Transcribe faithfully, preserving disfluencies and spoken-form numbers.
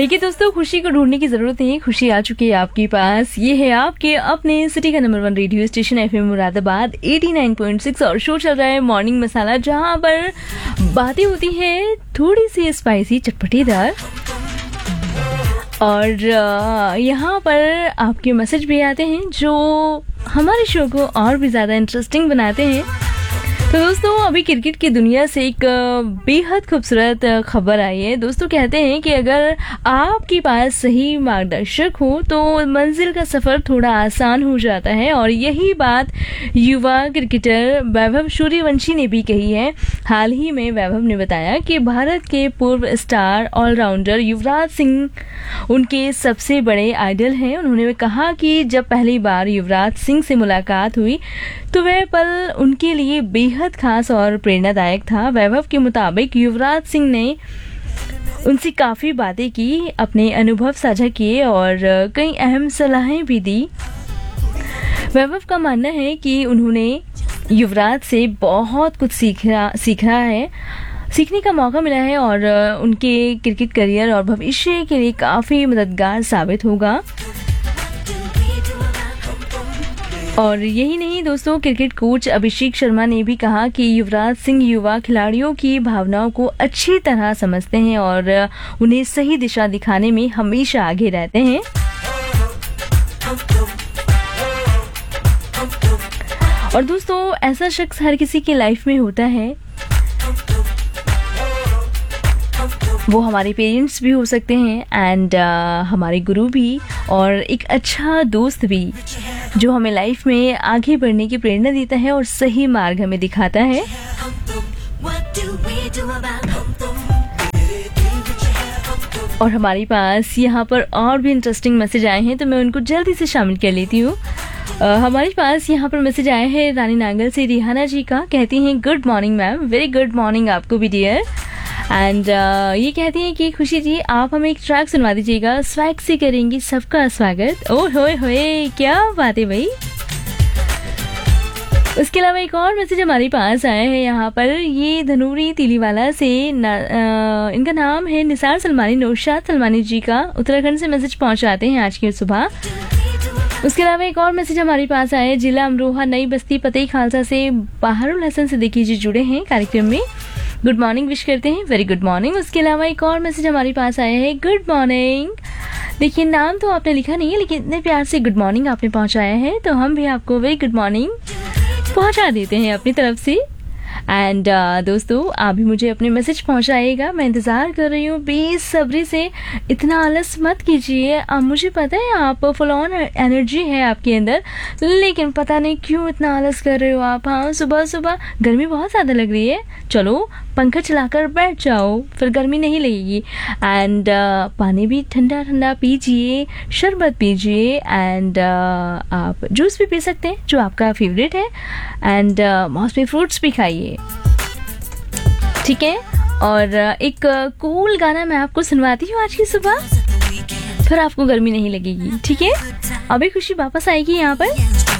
देखिए दोस्तों, खुशी को ढूंढने की जरूरत नहीं, खुशी आ चुकी है आपके पास। ये है आपके अपने सिटी का number one radio station FM Moradabad eighty nine point six और शो चल रहा है मॉर्निंग मसाला, जहां पर बातें होती हैं थोड़ी सी स्पाइसी चटपटीदार। और यहाँ पर आपके मैसेज भी आते हैं जो हमारे शो को और भी ज़्यादा इंटरेस्टिंग बनाते हैं। तो दोस्तों, अभी क्रिकेट की दुनिया से एक बेहद खूबसूरत खबर आई है। दोस्तों कहते हैं कि अगर आपके पास सही मार्गदर्शक हो तो मंजिल का सफ़र थोड़ा आसान हो जाता है, और यही बात युवा क्रिकेटर वैभव सूर्यवंशी ने भी कही है। हाल ही में वैभव ने बताया कि भारत के पूर्व स्टार ऑलराउंडर युवराज सिंह उनके सबसे बड़े आइडल हैं। उन्होंने कहा कि जब पहली बार युवराज सिंह से मुलाकात हुई तो वह पल उनके लिए बेहद खास और प्रेरणादायक था। वैभव के मुताबिक युवराज सिंह ने उनसे काफ़ी बातें की, अपने अनुभव साझा किए और कई अहम सलाहें भी दी। वैभव का मानना है कि उन्होंने युवराज से बहुत कुछ सीखा सीखा है सीखने का मौका मिला है और उनके क्रिकेट करियर और भविष्य के लिए काफ़ी मददगार साबित होगा। और यही नहीं दोस्तों, क्रिकेट कोच अभिषेक शर्मा ने भी कहा कि युवराज सिंह युवा खिलाड़ियों की भावनाओं को अच्छी तरह समझते हैं और उन्हें सही दिशा दिखाने में हमेशा आगे रहते हैं। और दोस्तों, ऐसा शख्स हर किसी की लाइफ में होता है। वो हमारे पेरेंट्स भी हो सकते हैं एंड uh, हमारे गुरु भी, और एक अच्छा दोस्त भी जो हमें लाइफ में आगे बढ़ने की प्रेरणा देता है और सही मार्ग हमें दिखाता है। और हमारे पास यहाँ पर और भी इंटरेस्टिंग मैसेज आए हैं, तो मैं उनको जल्दी से शामिल कर लेती हूँ। Uh, हमारे पास यहाँ पर मैसेज आया है रानी नांगल से रिहाना जी का। कहती हैं good morning ma'am. Very good morning आपको भी डियर। एंड uh, ये कहती हैं कि खुशी जी आप हमें एक ट्रैक सुनवा दीजिएगा, स्वैग से करेंगी सबका स्वागत। ओह होए होए, क्या बात है भाई। उसके अलावा एक और मैसेज हमारे पास आया है यहाँ पर, ये धनूरी तीलीवाला से न, आ, इनका नाम है निसार सलमानी, नौशाद सलमानी जी का उत्तराखंड से मैसेज पहुँचाते हैं आज की सुबह। उसके अलावा एक और मैसेज हमारे पास आया है, जिला अमरोहा नई बस्ती पतई खालसा से बाहरुल हसन सिद्दीकी जी जुड़े हैं कार्यक्रम में, गुड मॉर्निंग विश करते हैं। Very good morning. उसके अलावा एक और मैसेज हमारे पास आया है, गुड मॉर्निंग। देखिए नाम तो आपने लिखा नहीं है, लेकिन इतने प्यार से गुड मॉर्निंग आपने पहुंचाया है, तो हम भी आपको वेरी गुड मॉर्निंग पहुंचा देते हैं अपनी तरफ से। एंड uh, दोस्तों, आप भी मुझे अपने मैसेज पहुंचाइएगा, मैं इंतज़ार कर रही हूँ बेसब्री से। इतना आलस मत कीजिए। अब मुझे पता है आप फुल ऑन एनर्जी है आपके अंदर, लेकिन पता नहीं क्यों इतना आलस कर रहे हो आप। हाँ, सुबह सुबह गर्मी बहुत ज़्यादा लग रही है, चलो पंखा चलाकर बैठ जाओ, फिर गर्मी नहीं लगेगी। एंड uh, पानी भी ठंडा ठंडा पीजिए, शरबत पीजिए, एंड uh, आप जूस भी पी सकते हैं जो आपका फेवरेट है, एंड uh, मौसमी फ्रूट्स भी खाइए, ठीक है। और एक कूल गाना मैं आपको सुनवाती हूँ आज की सुबह, फिर आपको गर्मी नहीं लगेगी, ठीक है। अभी खुशी वापस आएगी यहाँ पर।